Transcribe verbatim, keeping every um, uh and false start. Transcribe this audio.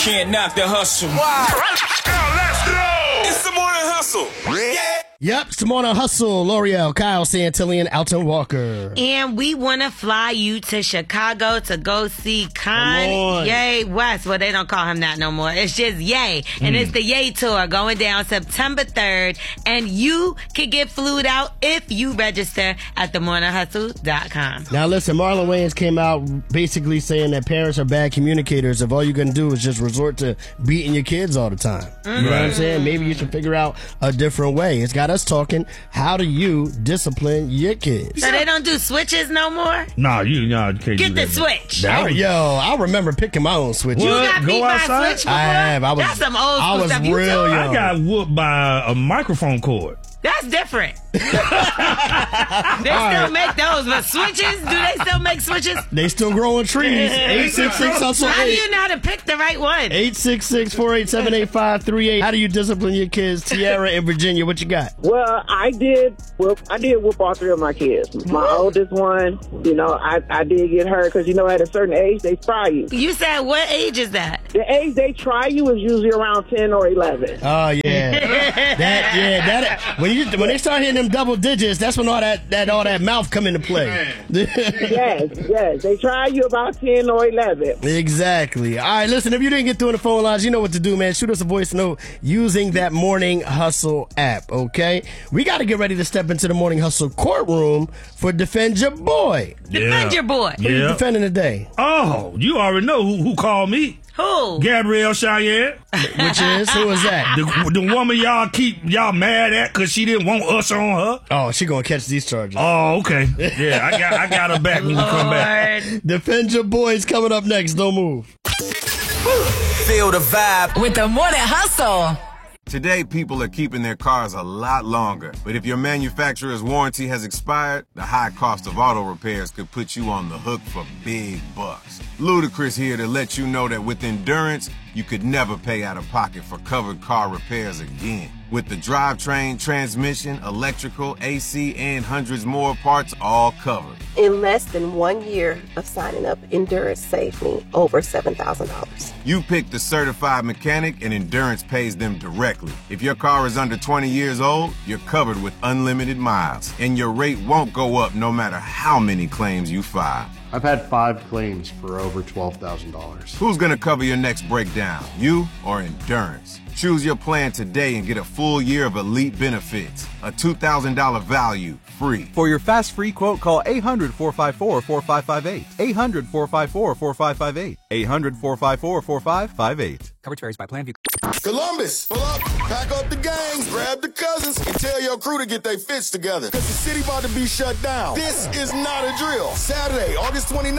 can't knock the hustle. Wow. Now let's go. It's the morning hustle. Yeah. Yep, it's the morning hustle. L'Oreal, Kyle Santillan, Alton Walker. And we want to fly you to Chicago to go see Kanye West. Well, they don't call him that no more. It's just Ye. And mm. it's the Ye Tour going down September third. And you can get flued out if you register at the morning hustle dot com. Now, listen, Marlon Wayans came out basically saying that parents are bad communicators if all you're going to do is just resort to beating your kids all the time. Mm-hmm. You know what I'm saying? Maybe you should figure out a different way. It's got us talking, how do you discipline your kids? So they don't do switches no more? Nah, you, nah, you can't Get do the that. switch. That, yo, I remember picking my own switches. You got beat by a switch before? I have. I was, That's some old school I was stuff. real You young. I got whooped by a microphone cord. That's different. They still right. make those, but switches? Do they still make switches? They still growing trees. eight six six hustle How do you know how to pick the right one? eight six six, four eight seven, eight five three eight. How do you discipline your kids? Tiara in Virginia, what you got? Well, I did whoop, I did whoop all three of my kids. My what? oldest one, you know, I, I did get hurt because, you know, at a certain age, they try you. You said what age is that? The age they try you is usually around ten or eleven. Oh, yeah. that, yeah, that, when you when they start hitting them double digits, that's when all that, that all that mouth come into play. yes, yes. They try you about ten or eleven. Exactly. All right, listen, if you didn't get through the phone lines, you know what to do, man. Shoot us a voice note using that Morning Hustle app, okay? We got to get ready to step into the Morning Hustle courtroom for Defend Your Boy. Yeah. Defend Your Boy. Who yeah. are you defending today? Oh, you already know who, who called me. Who? Gabrielle Cheyenne. Which is? Who is that? The, the woman y'all keep y'all mad at because she didn't want us on her. Oh, she gonna catch these charges. Oh, okay. Yeah, I got I got her back when you come back. Defend Your Boys coming up next. Don't move. Feel the vibe with the Morning Hustle. Today, people are keeping their cars a lot longer. But if your manufacturer's warranty has expired, the high cost of auto repairs could put you on the hook for big bucks. Ludacris here to let you know that with Endurance, you could never pay out of pocket for covered car repairs again. With the drivetrain, transmission, electrical, A C, and hundreds more parts all covered. In less than one year of signing up, Endurance saved me over seven thousand dollars. You pick the certified mechanic and Endurance pays them directly. If your car is under twenty years old, you're covered with unlimited miles. And your rate won't go up no matter how many claims you file. I've had five claims for over twelve thousand dollars. Who's gonna cover your next breakdown? You or Endurance? Choose your plan today and get a full year of elite benefits. A two thousand dollars value, free. For your fast free quote, call eight hundred, four five four, four five five eight. eight hundred, four five four, four five five eight. eight hundred, four five four, four five five eight. Coverage varies by plan. Columbus, pull up, pack up the gangs, grab the cousins, and tell your crew to get their fits together. Cause the city about to be shut down. This is not a drill. Saturday, August twenty-ninth.